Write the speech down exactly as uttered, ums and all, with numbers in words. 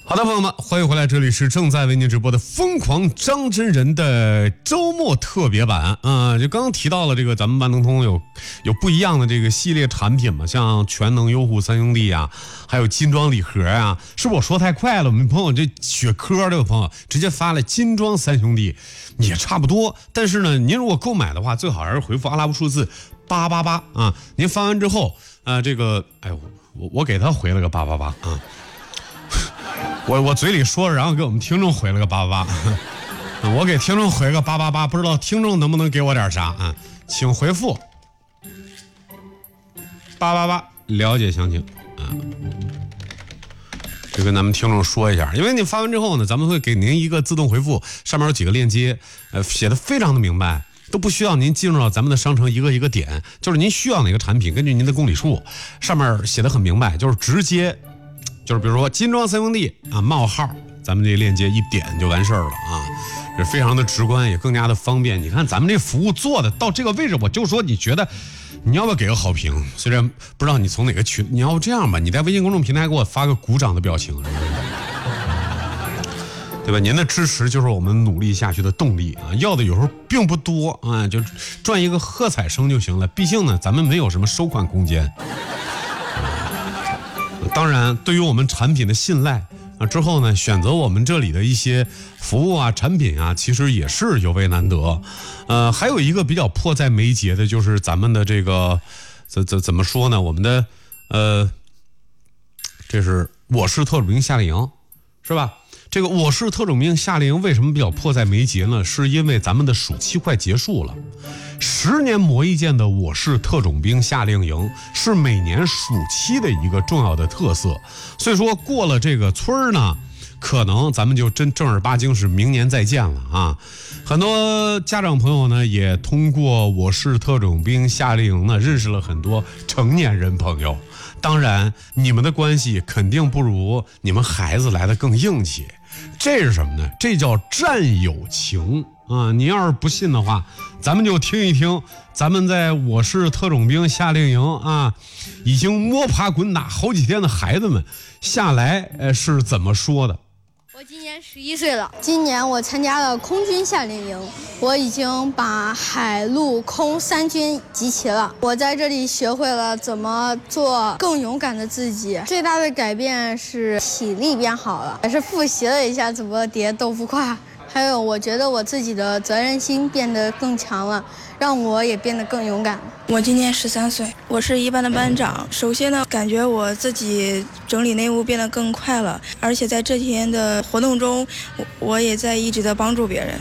好的，朋友们，欢迎回来，这里是正在为您直播的疯狂张真人的周末特别版啊、呃！就刚刚提到了这个，咱们万能通有有不一样的这个系列产品嘛，像全能优护三兄弟啊，还有金装礼盒啊，是不是我说太快了？我们朋友这血科这个朋友直接发了金装三兄弟，也差不多。但是呢，您如果购买的话，最好还是回复阿拉伯数字八八八啊。您发完之后，啊，这个，哎呦，我我给他回了个八八八啊。我我嘴里说着，然后给我们听众回了个八八八，我给听众回个八八八，不知道听众能不能给我点啥啊？请回复八八八了解详情啊。就跟咱们听众说一下，因为你发完之后呢，咱们会给您一个自动回复，上面有几个链接，呃，写的非常的明白，都不需要您进入到咱们的商城一个一个点，就是您需要哪个产品，根据您的公里数，上面写的很明白，就是直接。就是比如说金装三兄弟啊冒号，咱们这链接一点就完事儿了啊，这非常的直观，也更加的方便。你看咱们这服务做的到这个位置，我就说你觉得你要不要给个好评？虽然不知道你从哪个群，你要这样吧，你在微信公众平台给我发个鼓掌的表情，对吧？您的支持就是我们努力下去的动力啊！要的有时候并不多啊，就赚一个喝彩声就行了。毕竟呢，咱们没有什么收款空间。当然，对于我们产品的信赖啊，之后呢，选择我们这里的一些服务啊、产品啊，其实也是有为难得。呃，还有一个比较迫在眉睫的，就是咱们的这个怎怎怎么说呢？我们的呃，这是我是特种兵夏令营，是吧？这个我是特种兵夏令营为什么比较迫在眉睫呢？是因为咱们的暑期快结束了。十年磨一剑的我是特种兵夏令营是每年暑期的一个重要的特色，所以说过了这个村儿呢，可能咱们就真正儿八经是明年再见了啊！很多家长朋友呢，也通过我是特种兵夏令营呢，认识了很多成年人朋友。当然，你们的关系肯定不如你们孩子来的更硬气。这是什么呢？这叫战友情啊！你要是不信的话，咱们就听一听咱们在我是特种兵夏令营啊，已经摸爬滚打好几天的孩子们下来，呃，是怎么说的。 我今年十一岁了，今年我参加了空军夏令营，我已经把海陆空三军集齐了。我在这里学会了怎么做更勇敢的自己，最大的改变是体力变好了，也是复习了一下怎么叠豆腐块。还有，我觉得我自己的责任心变得更强了，让我也变得更勇敢。 我今年十三岁，我是一班的班长。首先呢，感觉我自己整理内务变得更快了，而且在这几天的活动中，我我也在一直的帮助别人。